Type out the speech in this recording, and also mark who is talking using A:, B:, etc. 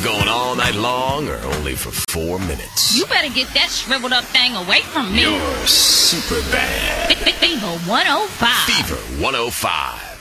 A: Going all night long or only for 4 minutes?
B: You better get that shriveled up thing away from me.
A: You're super bad.
B: Fever 105.
A: Fever 105.